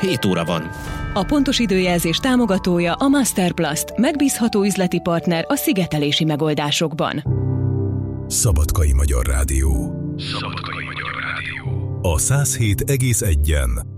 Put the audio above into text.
7 óra van. A pontos időjelzés támogatója a Masterplast, megbízható üzleti partner a szigetelési megoldásokban. Szabadkai Magyar Rádió. Szabadkai Magyar Rádió. A 107,1-en.